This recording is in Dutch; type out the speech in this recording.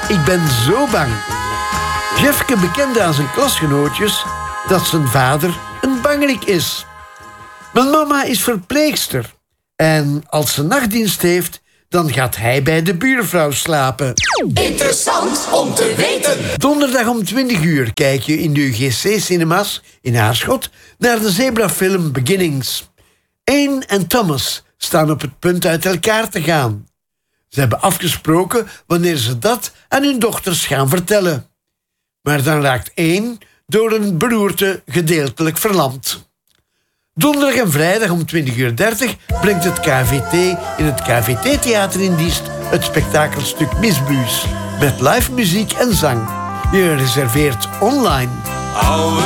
ik ben zo bang. Jeffke bekende aan zijn klasgenootjes dat zijn vader een bangerik is. Mijn mama is verpleegster. En als ze nachtdienst heeft, dan gaat hij bij de buurvrouw slapen. Interessant om te weten. Donderdag om 20 uur kijk je in de UGC-cinemas in Aarschot naar de zebrafilm Beginnings. Anne en Thomas staan op het punt uit elkaar te gaan. Ze hebben afgesproken wanneer ze dat aan hun dochters gaan vertellen. Maar dan raakt Anne door een beroerte gedeeltelijk verlamd. Donderdag en vrijdag om 20:30 brengt het KVT in het KVT-theater in Diest het spektakelstuk Misbuus met live muziek en zang. Je reserveert online.